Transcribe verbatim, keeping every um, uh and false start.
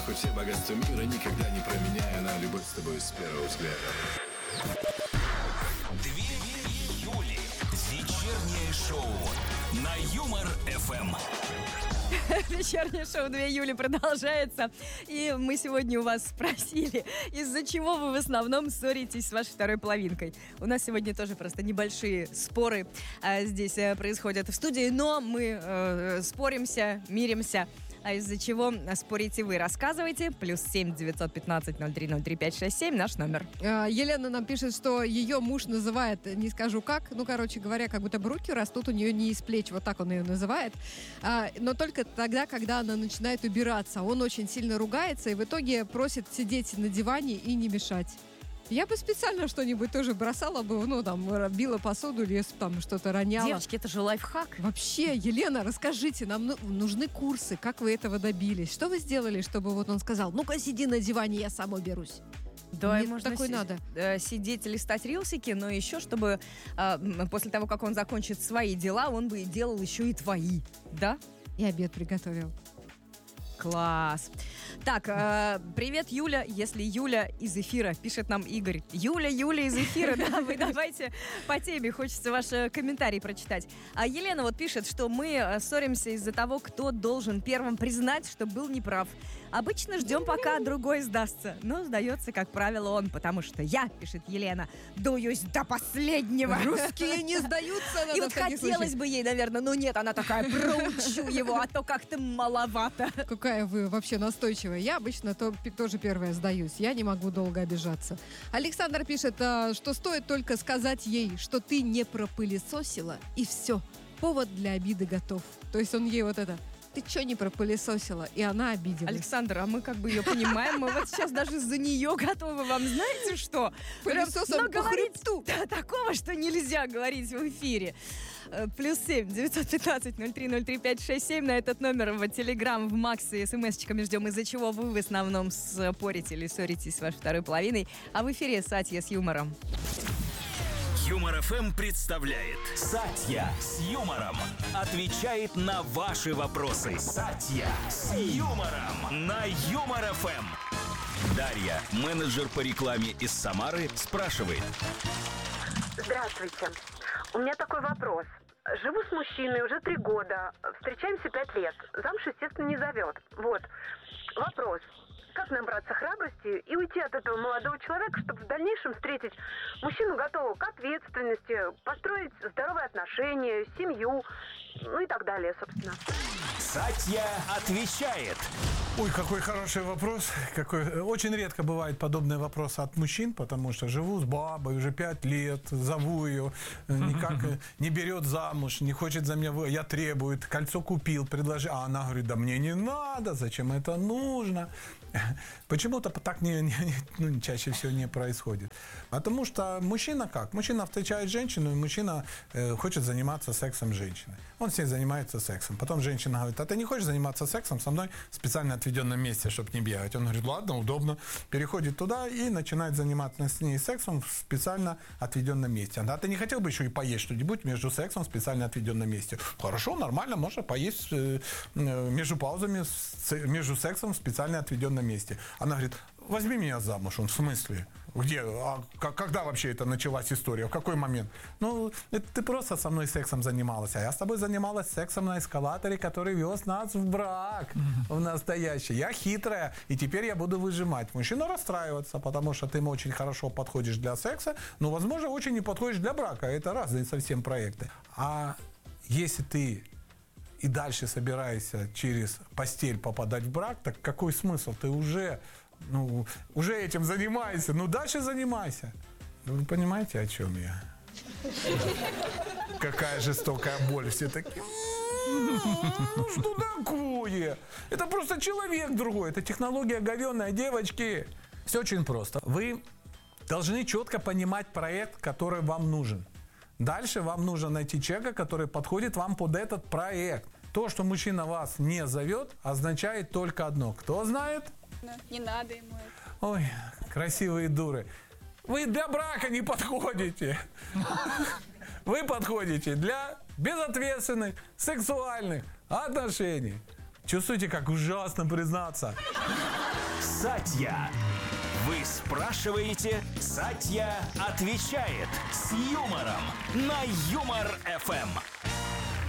хоть все богатства мира, никогда не променяю на любовь с тобой с первого взгляда. Две Юли. Вечернее шоу на Юмор эф эм. Вечернее шоу «Две Юли» продолжается. И мы сегодня у вас спросили, из-за чего вы в основном ссоритесь с вашей второй половинкой. У нас сегодня тоже просто небольшие споры а, здесь а, происходят в студии, но мы а, споримся, миримся. А из-за чего спорите вы? Рассказывайте. Плюс семь девятьсот пятнадцать ноль три ноль три пять шесть семь наш номер. Елена нам пишет, что ее муж называет, не скажу как, ну, короче говоря, как будто руки растут у нее не из плеч, вот так он ее называет. А, но только тогда, когда она начинает убираться. Он очень сильно ругается и в итоге просит сидеть на диване и не мешать. Я бы специально что-нибудь тоже бросала бы, ну, там, била посуду или там что-то роняла. Девочки, это же лайфхак. Вообще, Елена, расскажите, нам ну, нужны курсы, как вы этого добились? Что вы сделали, чтобы вот он сказал, ну-ка сиди на диване, я сам уберусь? Да, Мне можно такой си- надо. э, сидеть, листать рилсики, но еще, чтобы э, после того, как он закончит свои дела, он бы делал еще и твои. Да? И обед приготовил. Класс. Так, э, привет, Юля. Если Юля из эфира, пишет нам Игорь. Юля, Юля из эфира, да, вы давайте по теме, хочется ваш комментарий прочитать. А Елена вот пишет, что мы ссоримся из-за того, кто должен первым признать, что был неправ. Обычно ждем, пока другой сдастся, но сдается, как правило, он, потому что я, пишет Елена, дуюсь до последнего. Русские не сдаются. И вот хотелось бы ей, наверное, но нет, она такая, проучу его, а то как-то маловато. Какая вы вообще настойчивая. Я обычно то, тоже первая сдаюсь. Я не могу долго обижаться. Александр пишет, что стоит только сказать ей, что ты не пропылесосила, и все. Повод для обиды готов. То есть он ей вот это... Ты что не пропылесосила? И она обиделась. Александр, а мы как бы ее понимаем, мы вот сейчас даже за нее готовы вам, знаете что? Пылесосом по хребту. Да, такого, что нельзя говорить в эфире. Плюс семь девятьсот пятнадцать ноль три ноль три пять шесть семь на этот номер в Телеграм, в Максе, смс-чиками ждем, из-за чего вы в основном спорите или ссоритесь с вашей второй половиной. А в эфире Сатья с юмором. Юмор эф эм представляет Сатья с юмором. Отвечает на ваши вопросы. Сатья с юмором на Юмор эф эм. Дарья, менеджер по рекламе из Самары, спрашивает. Здравствуйте. У меня такой вопрос. Живу с мужчиной уже три года. Встречаемся пять лет. Замуж, естественно, не зовет. Вот. Вопрос. Как набраться храбрости и уйти от этого молодого человека, чтобы в дальнейшем встретить мужчину, готового к ответственности, построить здоровые отношения, семью, ну и так далее, собственно. Сатья отвечает. Ой, какой хороший вопрос. Какой... Очень редко бывают подобные вопросы от мужчин, потому что живу с бабой уже пять лет, зову ее, никак не берет замуж, не хочет за меня, я требую, кольцо купил, предложил, а она говорит, да мне не надо, зачем это нужно? Почему-то так не, не, ну, чаще всего не происходит. Потому что мужчина как? Мужчина встречает женщину, и мужчина э, хочет заниматься сексом с женщиной. Он с ней занимается сексом. Потом женщина говорит, а ты не хочешь заниматься сексом со мной в специально отведенном месте, чтобы не бегать? Он говорит, ладно, удобно. Переходит туда и начинает заниматься с ней сексом в специально отведенном месте. А ты не хотел бы еще и поесть что-нибудь между сексом в специально отведенном месте? Хорошо, нормально, можно поесть э, э, между паузами, с, между сексом в специально отведенном месте. Она говорит, возьми меня замуж. Он в смысле? Где? А когда вообще это началась история? В какой момент? Ну, это ты просто со мной сексом занималась, а я с тобой занималась сексом на эскалаторе, который вез нас в брак, в настоящий. Я хитрая, и теперь я буду выжимать. Мужчина расстраивается, потому что ты ему очень хорошо подходишь для секса, но, возможно, очень не подходишь для брака. Это разные совсем проекты. А если ты и дальше собираешься через постель попадать в брак, так какой смысл? Ты уже, ну, уже этим занимаешься. Ну, дальше занимайся. Вы понимаете, о чем я? Какая жестокая боль. Все такие, ну, что такое? Это просто человек другой. Это технология говёная, девочки. Все очень просто. Вы должны четко понимать проект, который вам нужен. Дальше вам нужно найти человека, который подходит вам под этот проект. То, что мужчина вас не зовет, означает только одно. Кто знает? Не надо ему это. Ой, красивые дуры. Вы для брака не подходите. Вы подходите для безответственных сексуальных отношений. Чувствуете, как ужасно признаться? Сатья. Вы спрашиваете, Сатья отвечает с юмором на Юмор ФМ.